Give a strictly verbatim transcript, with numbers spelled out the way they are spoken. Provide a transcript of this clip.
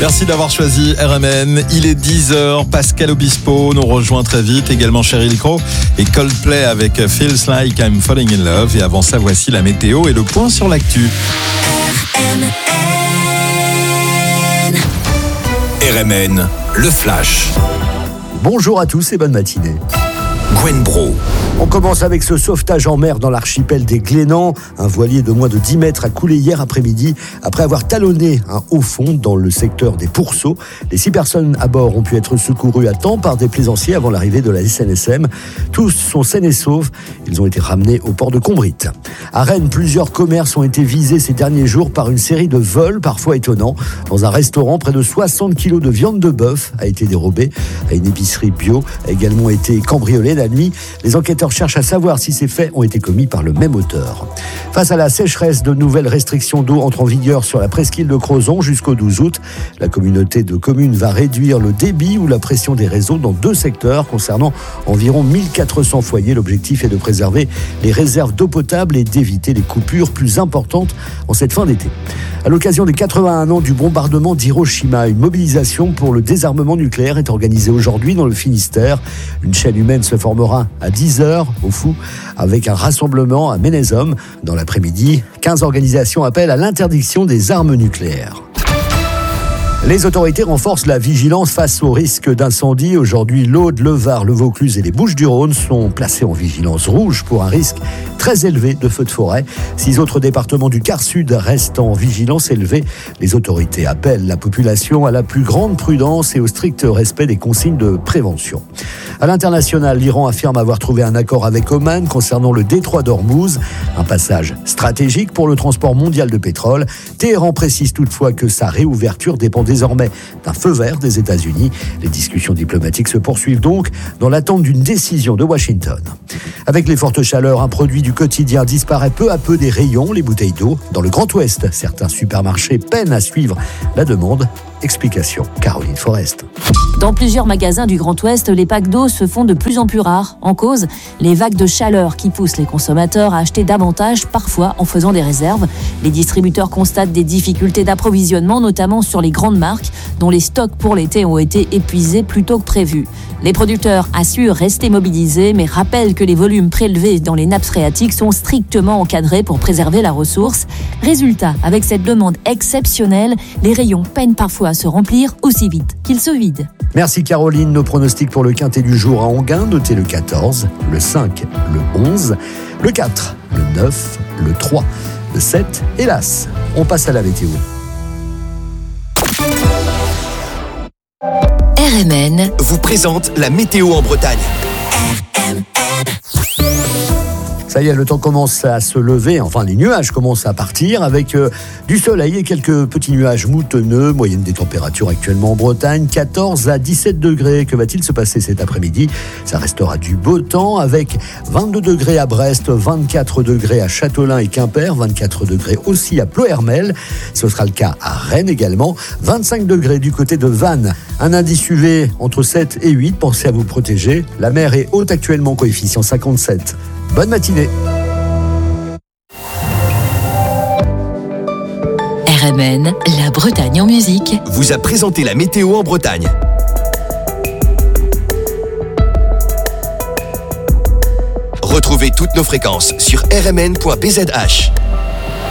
Merci d'avoir choisi R M N. Il est dix heures. Pascal Obispo nous rejoint très vite. Également Sheryl Crow et Coldplay avec Feels Like I'm Falling in Love. Et avant ça, voici la météo et le point sur l'actu. R M N. R M N, le flash. Bonjour à tous et bonne matinée. Gwen Bro. On commence avec ce sauvetage en mer dans l'archipel des Glénans. Un voilier de moins de dix mètres a coulé hier après-midi après avoir talonné un haut fond dans le secteur des Pourceaux. Les six personnes à bord ont pu être secourues à temps par des plaisanciers avant l'arrivée de la S N S M. Tous sont sains et saufs. Ils ont été ramenés au port de Combrit. À Rennes, plusieurs commerces ont été visés ces derniers jours par une série de vols parfois étonnants. Dans un restaurant, près de soixante kilos de viande de bœuf a été dérobée. À une épicerie bio a également été cambriolée la nuit. Les enquêteurs cherchent à savoir si ces faits ont été commis par le même auteur. Face à la sécheresse, de nouvelles restrictions d'eau entrent en vigueur sur la presqu'île de Crozon jusqu'au douze août. La communauté de communes va réduire le débit ou la pression des réseaux dans deux secteurs concernant environ mille quatre cents foyers. L'objectif est de préserver les réserves d'eau potable et d'éviter les coupures plus importantes en cette fin d'été. À l'occasion des quatre-vingt-un ans du bombardement d'Hiroshima, une mobilisation pour le désarmement nucléaire est organisée aujourd'hui dans le Finistère. Une chaîne humaine se formera à dix heures au Fou avec un rassemblement à Ménézom. Dans l'après-midi, quinze organisations appellent à l'interdiction des armes nucléaires. Les autorités renforcent la vigilance face au risque d'incendie. Aujourd'hui, l'Aude, le Var, le Vaucluse et les Bouches-du-Rhône sont placés en vigilance rouge pour un risque très élevé de feux de forêt. Six autres départements du quart sud restent en vigilance élevée. Les autorités appellent la population à la plus grande prudence et au strict respect des consignes de prévention. À l'international, l'Iran affirme avoir trouvé un accord avec Oman concernant le détroit d'Ormuz, un passage stratégique pour le transport mondial de pétrole. Téhéran précise toutefois que sa réouverture dépend désormais d'un feu vert des États-Unis. Les discussions diplomatiques se poursuivent donc dans l'attente d'une décision de Washington. Avec les fortes chaleurs, un produit du quotidien disparaît peu à peu des rayons, les bouteilles d'eau. Dans le Grand Ouest, certains supermarchés peinent à suivre la demande. Explication, Caroline Forest. Dans plusieurs magasins du Grand Ouest, les packs d'eau se font de plus en plus rares. En cause, les vagues de chaleur qui poussent les consommateurs à acheter davantage, parfois en faisant des réserves. Les distributeurs constatent des difficultés d'approvisionnement, notamment sur les grandes marques, dont les stocks pour l'été ont été épuisés plus tôt que prévu. Les producteurs assurent rester mobilisés, mais rappellent que les volumes prélevés dans les nappes phréatiques sont strictement encadrés pour préserver la ressource. Résultat, avec cette demande exceptionnelle, les rayons peinent parfois à se remplir aussi vite qu'ils se vident. Merci Caroline. Nos pronostics pour le quintet du jour à Enghien, notez le quatorze, le cinq, le onze, le quatre, le neuf, le trois, le sept et l'As. On passe à la météo. R M N vous présente la météo en Bretagne. R M N. Ça y est, le temps commence à se lever, enfin les nuages commencent à partir avec euh, du soleil et quelques petits nuages moutonneux. Moyenne des températures actuellement en Bretagne, quatorze à dix-sept degrés. Que va-t-il se passer cet après-midi ? Ça restera du beau temps avec vingt-deux degrés à Brest, vingt-quatre degrés à Châtelain et Quimper, vingt-quatre degrés aussi à Ploërmel. Ce sera le cas à Rennes également, vingt-cinq degrés du côté de Vannes. Un indice U V entre sept et huit, pensez à vous protéger. La mer est haute actuellement, coefficient cinquante-sept. Bonne matinée. R M N, la Bretagne en musique, vous a présenté la météo en Bretagne. Retrouvez toutes nos fréquences sur r m n point b z h.